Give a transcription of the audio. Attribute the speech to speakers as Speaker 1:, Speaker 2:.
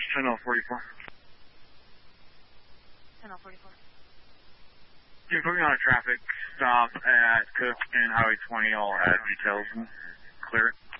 Speaker 1: 10-044.
Speaker 2: 10-044.
Speaker 1: You can put me on a traffic stop at Cook and Highway 20. I'll add details and clear it.